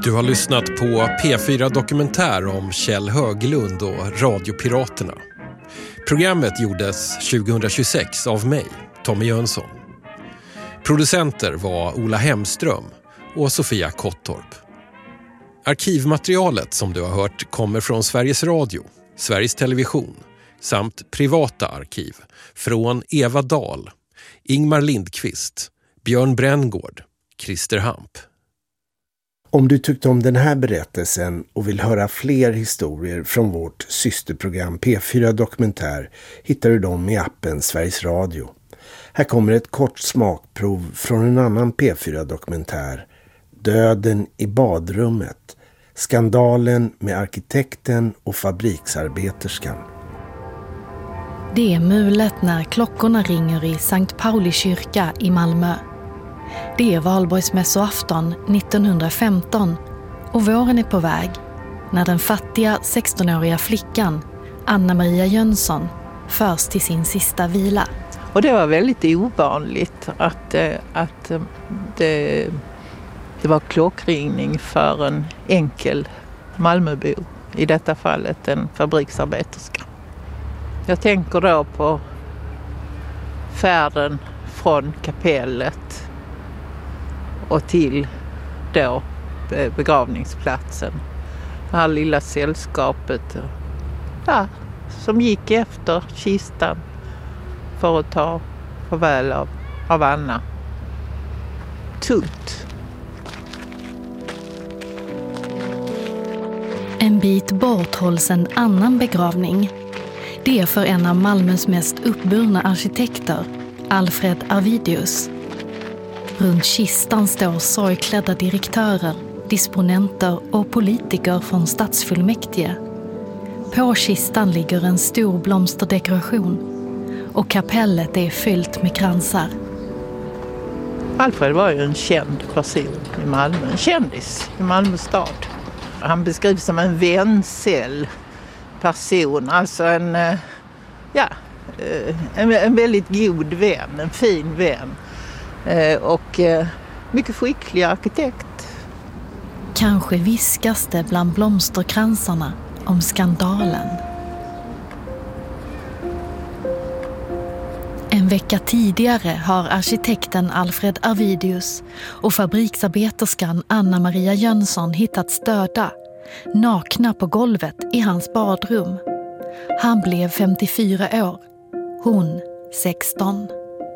Du har lyssnat på P4 Dokumentär om Kjell Höglund och Radiopiraterna. Programmet gjordes 2026 av mig, Tommy Jönsson. Producenter var Ola Hemström och Sofia Kottorp. Arkivmaterialet som du har hört kommer från Sveriges Radio, Sveriges Television samt privata arkiv från Eva Dahl, Ingmar Lindqvist, Björn Brängård, Christer Hamp. Om du tyckte om den här berättelsen och vill höra fler historier från vårt systerprogram P4 Dokumentär hittar du dem i appen Sveriges Radio. Här kommer ett kort smakprov från en annan P4 Dokumentär, Döden i badrummet, skandalen med arkitekten och fabriksarbeterskan. Det är mulet när klockorna ringer i Sankt Pauli kyrka i Malmö. Det är valborgsmässoafton 1915 och våren är på väg när den fattiga 16-åriga flickan Anna-Maria Jönsson förs till sin sista vila. Och det var väldigt ovanligt att det var klockringning för en enkel Malmöbo, i detta fallet en fabriksarbeterska. Jag tänker då på färden från kapellet och till då begravningsplatsen. Det här lilla sällskapet som gick efter kistan för att ta farväl av Anna. Tungt. En bit bort hålls en annan begravning. Det är för en av Malmös mest uppburna arkitekter, Alfred Arvidius. Runt kistan står sorgklädda direktörer, disponenter och politiker från stadsfullmäktige. På kistan ligger en stor blomsterdekoration och kapellet är fyllt med kransar. Alfred var ju en känd person i Malmö, en kändis i Malmö stad. Han beskrivs som en vänsel person, alltså en väldigt god vän, en fin vän. Och mycket skicklig arkitekt. Kanske viskas det bland blomsterkransarna om skandalen. En vecka tidigare har arkitekten Alfred Arvidius och fabriksarbeterskan Anna-Maria Jönsson hittats döda, nakna på golvet i hans badrum. Han blev 54 år, hon 16.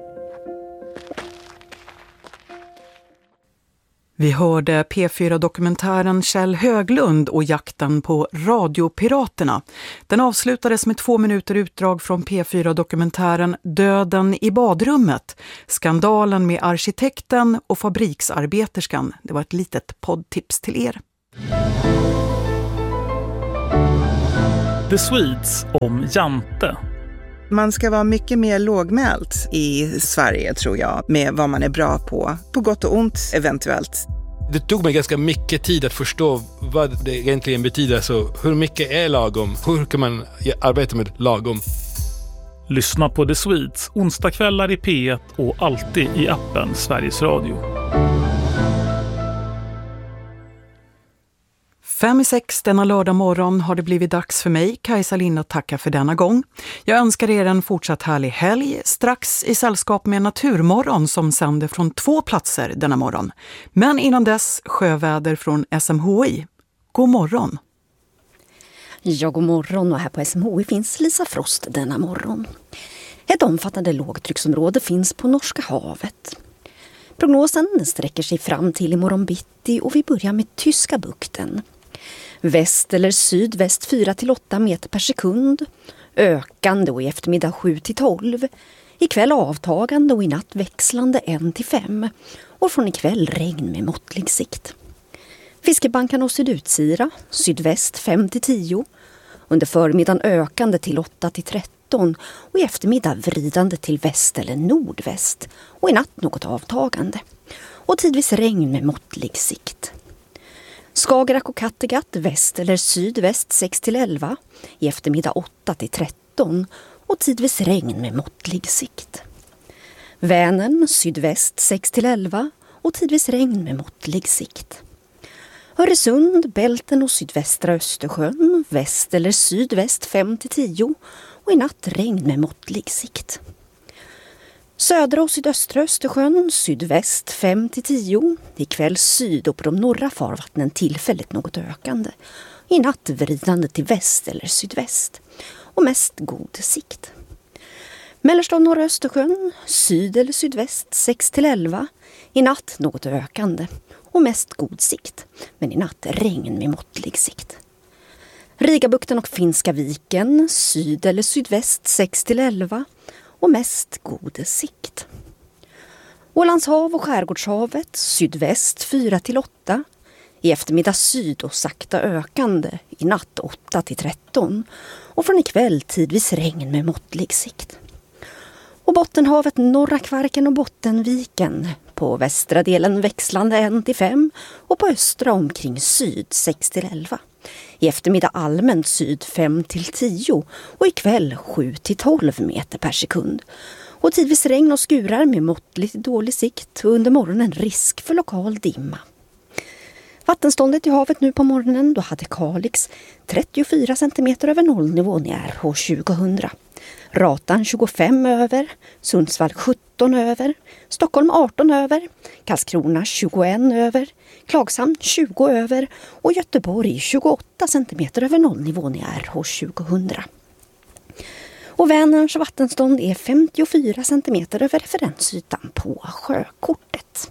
Vi hörde P4-dokumentären Kjell Höglund och jakten på Radiopiraterna. Den avslutades med 2 minuter utdrag från P4-dokumentären Döden i badrummet, skandalen med arkitekten och fabriksarbeterskan. Det var ett litet poddtips till er. The Swedes om Jante. Man ska vara mycket mer lågmält i Sverige, tror jag, med vad man är bra på gott och ont eventuellt. Det tog mig ganska mycket tid att förstå vad det egentligen betyder. Så hur mycket är lagom? Hur kan man arbeta med lagom? Lyssna på The Swedes onsdagskvällar i P1 och alltid i appen Sveriges Radio. 5:06 denna lördag morgon har det blivit dags för mig, Kajsa Lind, att tacka för denna gång. Jag önskar er en fortsatt härlig helg, strax i sällskap med Naturmorgon som sänder från 2 platser denna morgon. Men innan dess sjöväder från SMHI. God morgon! Ja, god morgon, och här på SMHI finns Lisa Frost denna morgon. Ett omfattande lågtrycksområde finns på Norska havet. Prognosen sträcker sig fram till imorgon bitti och vi börjar med Tyska bukten. Väst eller sydväst 4-8 meter per sekund. Ökande och i eftermiddag 7-12. Ikväll avtagande och i natt växlande 1-5. Och från ikväll regn med måttlig sikt. Fiskebankarna och sydutsira, sydväst 5-10. Under förmiddagen ökande till 8-13 och i eftermiddag vridande till väst eller nordväst. Och i natt något avtagande. Och tidvis regn med måttlig sikt. Skagerrak och Kattegatt väst eller sydväst 6-11, i eftermiddag 8-13 och tidvis regn med måttlig sikt. Vänern sydväst 6-11 och tidvis regn med måttlig sikt. Öresund, Bälten och sydvästra Östersjön, väst eller sydväst 5-10 och i natt regn med måttlig sikt. Södra och sydöstra Östersjön, sydväst 5-10, ikväll syd och på de norra farvattnen tillfälligt något ökande. I natt vridande till väst eller sydväst och mest god sikt. Mellersta och norra Östersjön, syd eller sydväst 6-11, i natt något ökande och mest god sikt, men i natt regn med måttlig sikt. Rigabukten och Finska viken, syd eller sydväst 6-11 och mest god sikt. Ålandshav och Skärgårdshavet, sydväst 4-8, i eftermiddag syd och sakta ökande, i natt 8-13 och från ikväll tidvis regn med måttlig sikt. Och Bottenhavet, norra Kvarken och Bottenviken, på västra delen växlande 1-5 och på östra omkring syd 6-11. I eftermiddag allmänt syd 5-10 och ikväll 7-12 meter per sekund. Och tidvis regn och skurar med måttligt dålig sikt och under morgonen risk för lokal dimma. Vattenståndet i havet nu på morgonen, då hade Kalix 34 cm över nollnivån i RH 2000. Ratan 25 över, Sundsvall 17 över, Stockholm 18 över, Karlskrona 21 över, Klagshamn 20 över och Göteborg 28 cm över nollnivån i RH 2000. Och Vänerns vattenstånd är 54 cm över referensytan på sjökortet.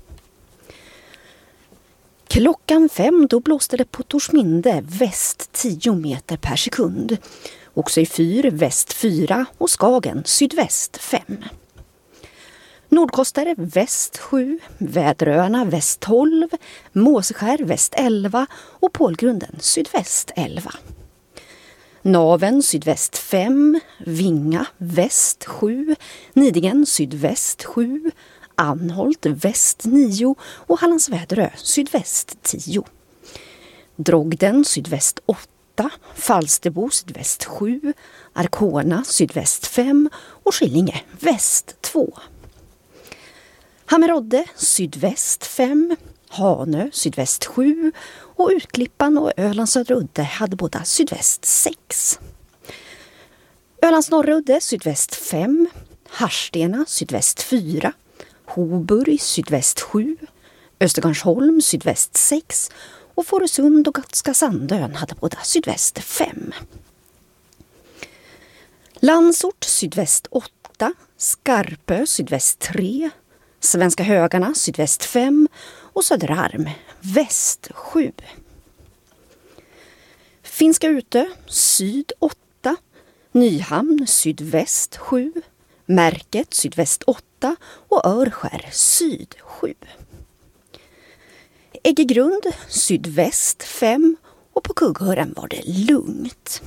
Klockan 5 då blåste det på Torsminde väst 10 meter per sekund. Också i Fyr väst 4 och Skagen sydväst 5. Nordkostare väst 7, Väderöarna väst 12, Måseskär väst 11 och Pålgrunden sydväst 11. Naven sydväst 5, Vinga väst 7, Nidingen sydväst 7, Anholt väst 9 och Hallandsväderö sydväst 10. Drogden sydväst 8, Falsterbo sydväst 7, Arkona sydväst 5 och Skillinge väst 2. Hammerodde sydväst 5, Hanö sydväst 7 och Utklippan och Ölands södra udde hade båda sydväst 6. Ölands norra udde sydväst 5, Harstena sydväst 4, Hoburg sydväst 7, Östergarnsholm sydväst 6 och Fårösund och Gotska Sandön hade båda sydväst 5. Landsort sydväst 8, Skarpö sydväst 3, Svenska Högarna sydväst 5 och Söderarm väst 7. Finska Utö syd 8, Nyhamn sydväst 7, Märket sydväst 8 och Örskär syd 7. Äggegrund sydväst 5 och på Kugghören var det lugnt.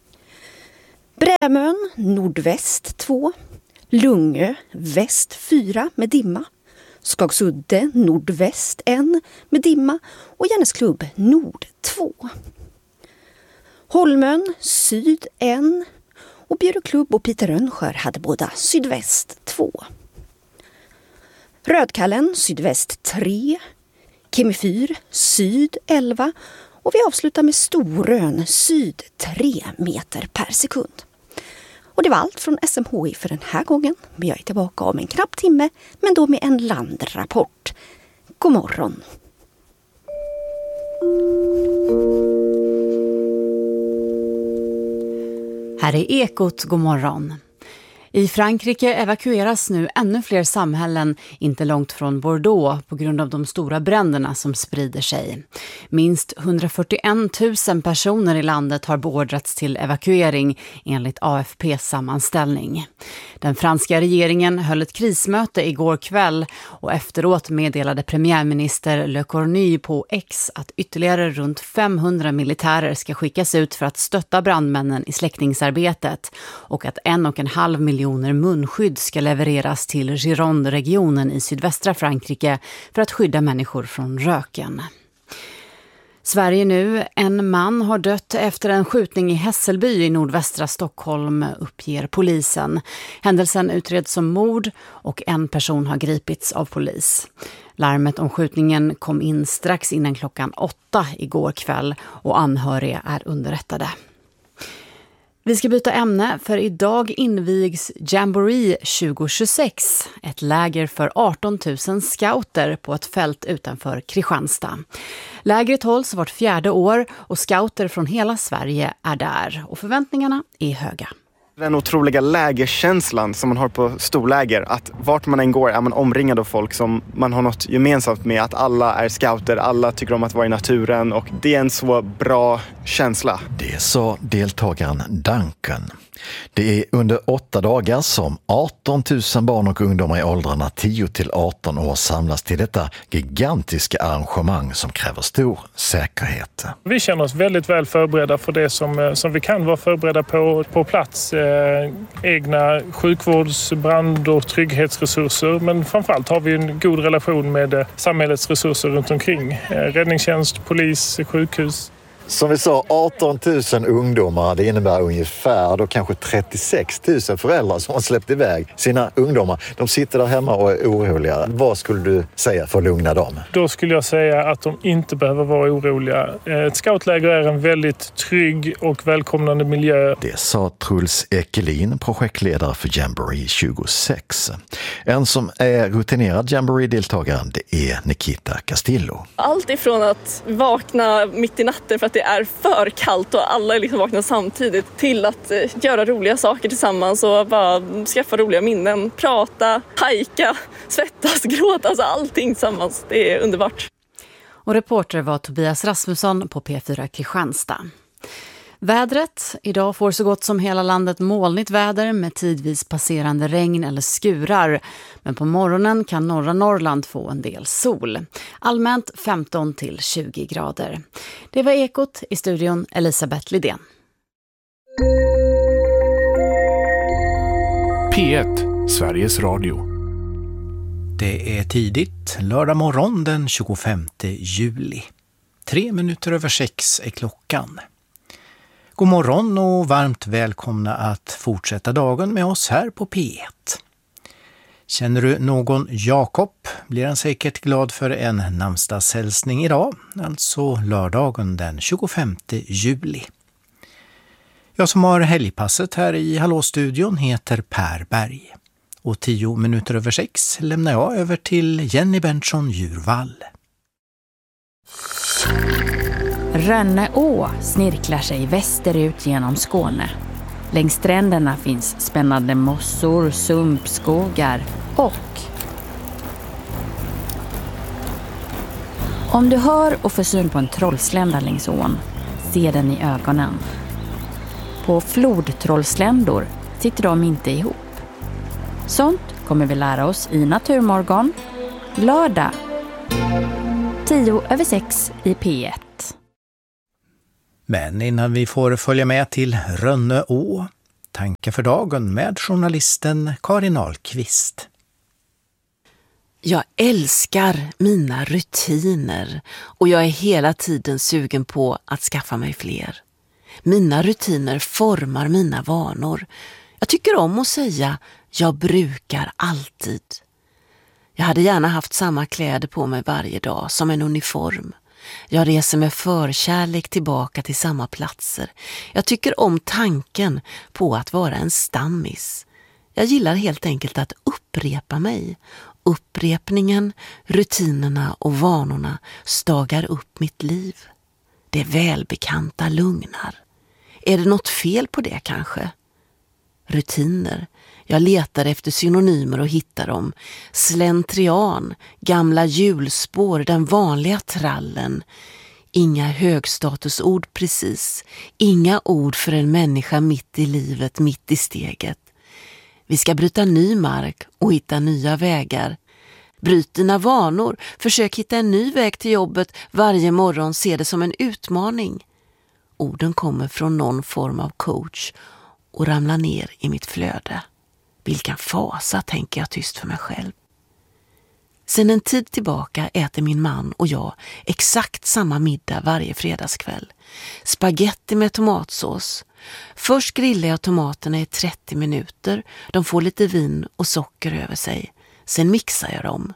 Brämön nordväst 2, Lungö väst 4 med dimma, Skagsudde nordväst 1 med dimma och Järnesklubb nord 2. Holmön syd 1 och Bjurklubb och Peter Rönnskär hade båda sydväst 2. Rödkallen sydväst 3, Kimifyr syd 11 och vi avslutar med Storön syd 3 meter per sekund. Och det var allt från SMHI för den här gången. Men jag är tillbaka om en knapp timme, men då med en landrapport. God morgon! Här är Ekot, god morgon. I Frankrike evakueras nu ännu fler samhällen inte långt från Bordeaux på grund av de stora bränderna som sprider sig. Minst 141 000 personer i landet har beordrats till evakuering enligt AFP:s sammanställning. Den franska regeringen höll ett krismöte igår kväll och efteråt meddelade premiärminister Le Cornu på X att ytterligare runt 500 militärer ska skickas ut för att stötta brandmännen i släckningsarbetet och att 1,5 miljoner munskydd ska levereras till Gironde-regionen i sydvästra Frankrike för att skydda människor från röken. Sverige nu. En man har dött efter en skjutning i Hässelby i nordvästra Stockholm, uppger polisen. Händelsen utreds som mord och en person har gripits av polis. Larmet om skjutningen kom in strax innan klockan 8 igår kväll och anhöriga är underrättade. Vi ska byta ämne för idag invigs Jamboree 2026, ett läger för 18 000 scouter på ett fält utanför Kristianstad. Lägret hålls vart 4:e år och scouter från hela Sverige är där och förväntningarna är höga. Den otroliga lägerkänslan som man har på storläger, att vart man än går är man omringad av folk som man har något gemensamt med, att alla är scouter, alla tycker om att vara i naturen och det är en så bra känsla. Det sa deltagaren Duncan. Det är under 8 dagar som 18 000 barn och ungdomar i åldrarna 10 till 18 år samlas till detta gigantiska arrangemang som kräver stor säkerhet. Vi känner oss väldigt väl förberedda för det som vi kan vara förberedda på plats. Egna sjukvårds-, brand- och trygghetsresurser, men framförallt har vi en god relation med samhällets resurser runt omkring. Räddningstjänst, polis, sjukhus. Som vi sa, 18 000 ungdomar, det innebär ungefär då kanske 36 000 föräldrar som har släppt iväg sina ungdomar. De sitter där hemma och är oroliga. Vad skulle du säga för att lugna dem? Då skulle jag säga att de inte behöver vara oroliga. Ett scoutläger är en väldigt trygg och välkomnande miljö. Det sa Truls Ekelin, projektledare för Jamboree 26. En som är rutinerad Jamboree-deltagaren, det är Nikita Castillo. Allt ifrån att vakna mitt i natten för att det är för kallt och alla är liksom vakna samtidigt till att göra roliga saker tillsammans och bara skaffa roliga minnen, prata, hajka, svettas, gråta, alltså allting tillsammans. Det är underbart. Och reporter var Tobias Rasmusson på P4 Kristianstad. Vädret. Idag får så gott som hela landet molnigt väder med tidvis passerande regn eller skurar. Men på morgonen kan norra Norrland få en del sol. Allmänt 15 till 20 grader. Det var Ekot, i studion Elisabeth Lidén. P1, Sveriges Radio. Det är tidigt, lördag morgon den 25 juli. 6:03 är klockan. God morgon och varmt välkomna att fortsätta dagen med oss här på P1. Känner du någon Jakob blir han säkert glad för en namnsdagshälsning idag, alltså lördagen den 25 juli. Jag som har helgpasset här i Hallå-studion heter Per Berg. Och 6:10 lämnar jag över till Jenny Berntsson Djurvall. Rönneå snirklar sig västerut genom Skåne. Längs stränderna finns spännande mossor, sumpskogar och... Om du hör och får syn på en trollslända längs ån, se den i ögonen. På flodtrollsländor sitter de inte ihop. Sånt kommer vi lära oss i Naturmorgon, lördag 5:10 i P1. Men innan vi får följa med till Rönneå, tankar för dagen med journalisten Karin Ahlqvist. Jag älskar mina rutiner och jag är hela tiden sugen på att skaffa mig fler. Mina rutiner formar mina vanor. Jag tycker om att säga jag brukar alltid. Jag hade gärna haft samma kläder på mig varje dag som en uniform. Jag reser med förkärlek tillbaka till samma platser. Jag tycker om tanken på att vara en stammis. Jag gillar helt enkelt att upprepa mig. Upprepningen, rutinerna och vanorna stagar upp mitt liv. Det välbekanta lugnar. Är det något fel på det kanske? Rutiner. Jag letar efter synonymer och hittar dem. Slentrian, gamla hjulspår, den vanliga trallen. Inga högstatusord precis. Inga ord för en människa mitt i livet, mitt i steget. Vi ska bryta ny mark och hitta nya vägar. Bryt dina vanor, försök hitta en ny väg till jobbet varje morgon, se det som en utmaning. Orden kommer från någon form av coach och ramlar ner i mitt flöde. Vilken fasa, tänker jag tyst för mig själv. Sen en tid tillbaka äter min man och jag exakt samma middag varje fredagskväll. Spaghetti med tomatsås. Först grillar jag tomaterna i 30 minuter. De får lite vin och socker över sig. Sen mixar jag dem.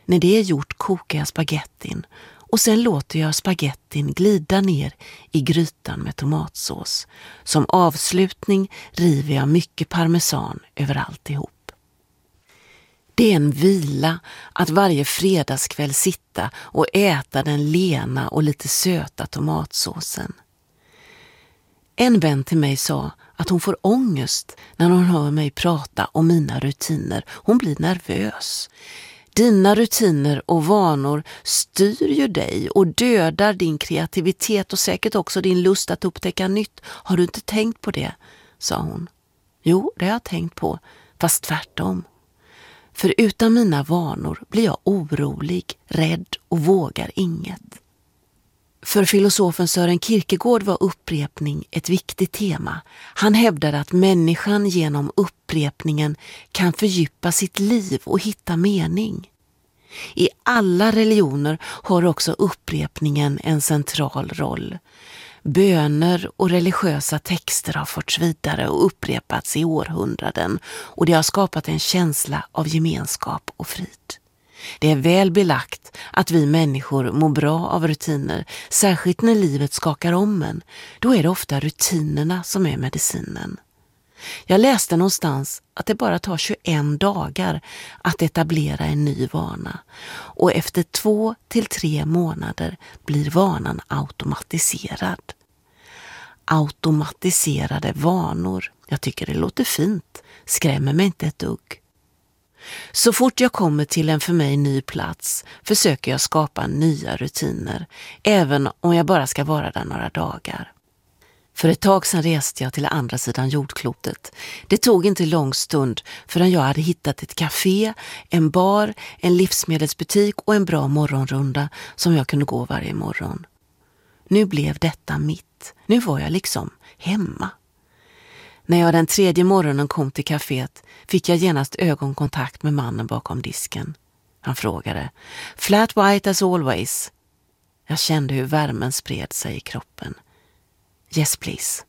När det är gjort kokar jag spagettin och sen låter jag spagettin glida ner i grytan med tomatsås. Som avslutning river jag mycket parmesan över alltihop. Det är en vila att varje fredagskväll sitta och äta den lena och lite söta tomatsåsen. En vän till mig sa att hon får ångest när hon hör mig prata om mina rutiner. Hon blir nervös. Dina rutiner och vanor styr ju dig och dödar din kreativitet och säkert också din lust att upptäcka nytt. Har du inte tänkt på det? Sa hon. Jo, det har jag tänkt på, fast tvärtom. För utan mina vanor blir jag orolig, rädd och vågar inget. För filosofen Søren Kierkegaard var upprepning ett viktigt tema. Han hävdade att människan genom upprepningen kan fördjupa sitt liv och hitta mening. I alla religioner har också upprepningen en central roll. Böner och religiösa texter har förts vidare och upprepats i århundraden och det har skapat en känsla av gemenskap och frid. Det är väl belagt att vi människor mår bra av rutiner, särskilt när livet skakar om en. Då är det ofta rutinerna som är medicinen. Jag läste någonstans att det bara tar 21 dagar att etablera en ny vana och efter 2 till 3 månader blir vanan automatiserad. Automatiserade vanor, jag tycker det låter fint, skrämmer mig inte ett dugg. Så fort jag kommer till en för mig ny plats försöker jag skapa nya rutiner, även om jag bara ska vara där några dagar. För ett tag sedan reste jag till andra sidan jordklotet. Det tog inte lång stund förrän jag hade hittat ett café, en bar, en livsmedelsbutik och en bra morgonrunda som jag kunde gå varje morgon. Nu blev detta mitt. Nu var jag liksom hemma. När jag den 3:e morgonen kom till kaféet fick jag genast ögonkontakt med mannen bakom disken. Han frågade, "Flat white as always?" Jag kände hur värmen spred sig i kroppen. "Yes, please."